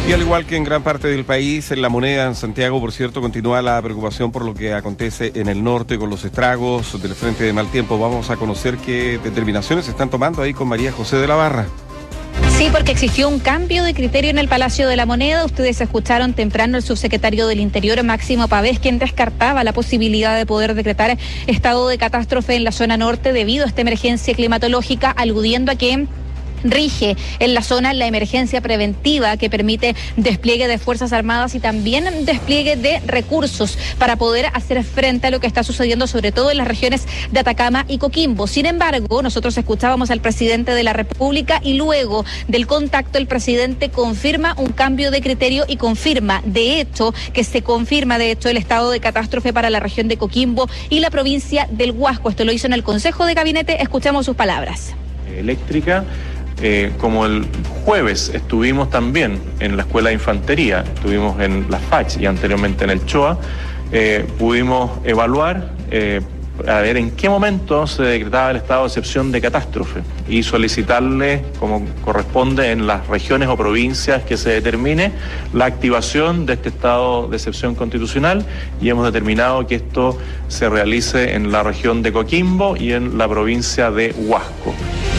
Y al igual que en gran parte del país, en La Moneda, en Santiago, por cierto, continúa la preocupación por lo que acontece en el norte con los estragos del frente de mal tiempo. Vamos a conocer qué determinaciones se están tomando ahí con María José de la Barra. Sí, porque existió un cambio de criterio en el Palacio de la Moneda. Ustedes escucharon temprano el subsecretario del Interior, Máximo Pavés, quien descartaba la posibilidad de poder decretar estado de catástrofe en la zona norte debido a esta emergencia climatológica, aludiendo a que rige en la zona la emergencia preventiva que permite despliegue de Fuerzas Armadas y también despliegue de recursos para poder hacer frente a lo que está sucediendo, sobre todo en las regiones de Atacama y Coquimbo. Sin embargo, nosotros escuchábamos al presidente de la República y luego del contacto el presidente confirma un cambio de criterio y confirma, de hecho, el estado de catástrofe para la región de Coquimbo y la provincia del Huasco. Esto lo hizo en el Consejo de Gabinete. Escuchamos sus palabras. Eléctrica. Como el jueves estuvimos también en la Escuela de Infantería, estuvimos en la FACH y anteriormente en el CHOA, pudimos evaluar a ver en qué momento se decretaba el estado de excepción de catástrofe y solicitarle, como corresponde en las regiones o provincias que se determine, la activación de este estado de excepción constitucional, y hemos determinado que esto se realice en la región de Coquimbo y en la provincia de Huasco.